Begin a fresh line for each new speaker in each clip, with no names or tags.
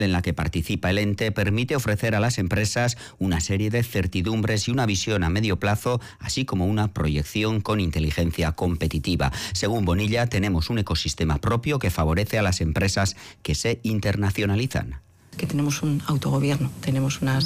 en la que participa el ente permite ofrecer a las empresas una serie de certidumbres y una visión a medio plazo, así como una proyección con inteligencia competitiva. Según Bonilla, tenemos un ecosistema propio que favorece a las empresas que se internacionalizan.
Que tenemos un autogobierno, tenemos una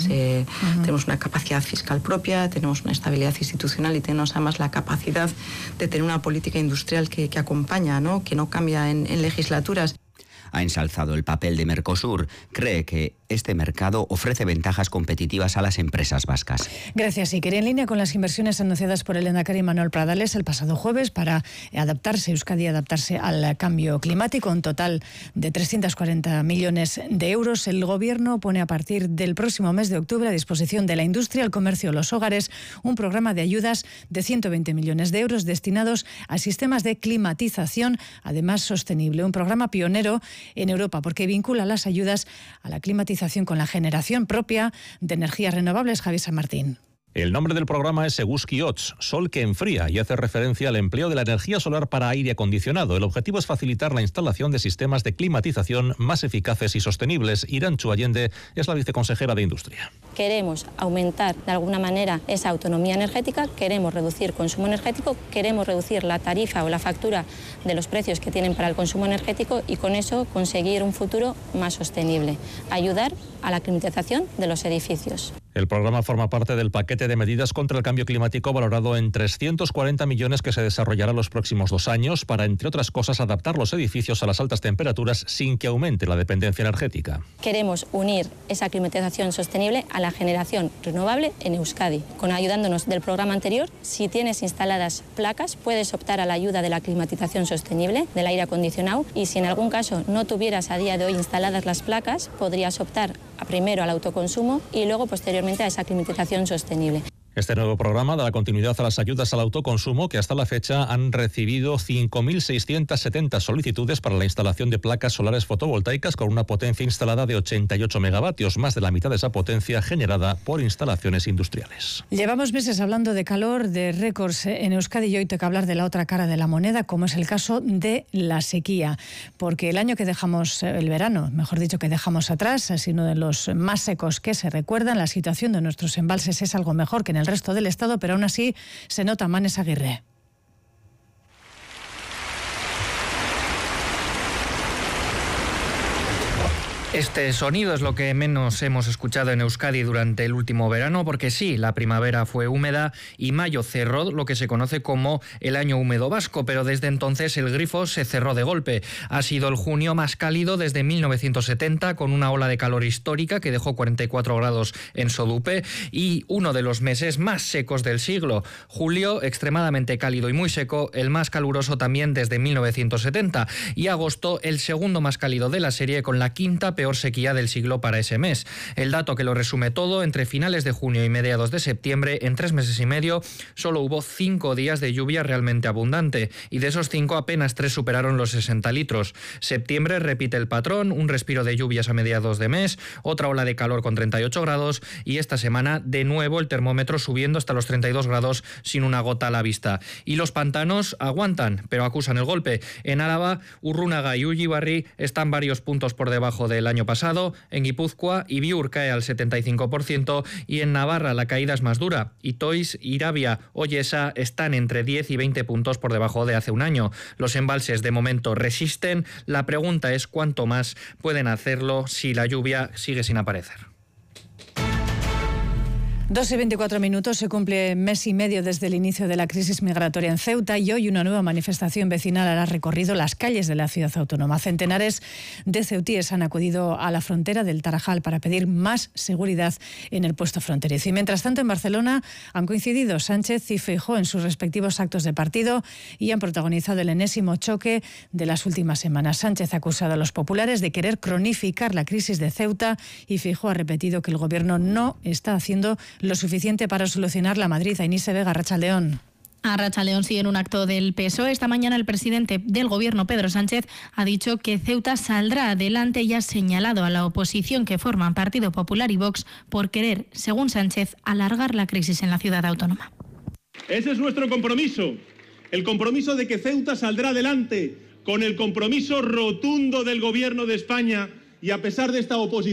capacidad fiscal propia, tenemos una estabilidad institucional y tenemos además la capacidad de tener una política industrial que acompaña, ¿no? Que no cambia en legislaturas.
Ha ensalzado el papel de Mercosur. Cree que este mercado ofrece ventajas competitivas a las empresas vascas.
Gracias, Iker. En línea con las inversiones anunciadas por el lehendakari Manuel Pradales el pasado jueves para Euskadi adaptarse al cambio climático, un total de 340 millones de euros, el Gobierno pone a partir del próximo mes de octubre a disposición de la industria, el comercio y los hogares un programa de ayudas de 120 millones de euros destinados a sistemas de climatización, además sostenible. Un programa pionero en Europa porque vincula las ayudas a la climatización con la generación propia de energías renovables. Javier San Martín.
El nombre del programa es Eguzki Hotz, sol que enfría, y hace referencia al empleo de la energía solar para aire acondicionado. El objetivo es facilitar la instalación de sistemas de climatización más eficaces y sostenibles. Irantxu Allende es la viceconsejera de Industria.
Queremos aumentar de alguna manera esa autonomía energética, queremos reducir consumo energético, queremos reducir la tarifa o la factura de los precios que tienen para el consumo energético y con eso conseguir un futuro más sostenible. Ayudar a la climatización de los edificios.
El programa forma parte del paquete de medidas contra el cambio climático valorado en 340 millones que se desarrollará los próximos 2 años para, entre otras cosas, adaptar los edificios a las altas temperaturas sin que aumente la dependencia energética.
Queremos unir esa climatización sostenible a la generación renovable en Euskadi. Ayudándonos del programa anterior, si tienes instaladas placas, puedes optar a la ayuda de la climatización sostenible, del aire acondicionado, y si en algún caso no tuvieras a día de hoy instaladas las placas, podrías optar primero al autoconsumo y luego posteriormente a esa climatización sostenible.
Este nuevo programa dará continuidad a las ayudas al autoconsumo que hasta la fecha han recibido 5.670 solicitudes para la instalación de placas solares fotovoltaicas con una potencia instalada de 88 megavatios, más de la mitad de esa potencia generada por instalaciones industriales.
Llevamos meses hablando de calor, de récords en Euskadi y hoy toca hablar de la otra cara de la moneda, como es el caso de la sequía, porque el año que dejamos, el verano, mejor dicho, que dejamos atrás, ha sido uno de los más secos que se recuerdan. La situación de nuestros embalses es algo mejor que en el resto del Estado, pero aún así se nota. Manes Aguirre.
Este sonido es lo que menos hemos escuchado en Euskadi durante el último verano, porque sí, la primavera fue húmeda y mayo cerró lo que se conoce como el año húmedo vasco, pero desde entonces el grifo se cerró de golpe. Ha sido el junio más cálido desde 1970, con una ola de calor histórica que dejó 44 grados en Sodupe, y uno de los meses más secos del siglo. Julio, extremadamente cálido y muy seco, el más caluroso también desde 1970, y agosto, el segundo más cálido de la serie, con la quinta peor sequía del siglo para ese mes. El dato que lo resume todo, entre finales de junio y mediados de septiembre, en 3 meses y medio, solo hubo 5 días de lluvia realmente abundante, y de esos 5 apenas 3 superaron los 60 litros. Septiembre repite el patrón, un respiro de lluvias a mediados de mes, otra ola de calor con 38 grados, y esta semana de nuevo el termómetro subiendo hasta los 32 grados sin una gota a la vista. Y los pantanos aguantan, pero acusan el golpe. En Álava, Urrunaga y Ullibarri están varios puntos por debajo del año pasado. En Guipúzcoa, Ibiur cae al 75% y en Navarra la caída es más dura. Itoiz, Irabia o Yesa están entre 10 y 20 puntos por debajo de hace un año. Los embalses de momento resisten. La pregunta es cuánto más pueden hacerlo si la lluvia sigue sin aparecer.
2:24, se cumple mes y medio desde el inicio de la crisis migratoria en Ceuta y hoy una nueva manifestación vecinal hará recorrido las calles de la ciudad autónoma. Centenares de ceutíes han acudido a la frontera del Tarajal para pedir más seguridad en el puesto fronterizo. Y mientras tanto, en Barcelona han coincidido Sánchez y Feijóo en sus respectivos actos de partido y han protagonizado el enésimo choque de las últimas semanas. Sánchez ha acusado a los populares de querer cronificar la crisis de Ceuta y Feijóo ha repetido que el gobierno no está haciendo lo suficiente para solucionarla. Madrid, Ainise Vega, Arratsaldeón.
Arratsaldeón, sí, en un acto del PSOE. Esta mañana el presidente del Gobierno, Pedro Sánchez, ha dicho que Ceuta saldrá adelante y ha señalado a la oposición que forman Partido Popular y Vox por querer, según Sánchez, alargar la crisis en la ciudad autónoma.
Ese es nuestro compromiso, el compromiso de que Ceuta saldrá adelante, con el compromiso rotundo del Gobierno de España y a pesar de esta oposición.